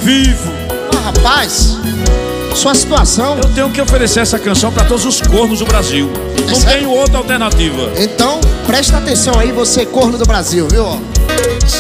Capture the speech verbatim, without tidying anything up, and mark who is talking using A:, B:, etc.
A: vivo.
B: Ah, rapaz, sua situação...
A: Eu tenho que oferecer essa canção pra todos os cornos do Brasil.
B: É
A: Não
B: sério?
A: tenho outra alternativa.
B: Então, presta atenção aí, você corno do Brasil, viu?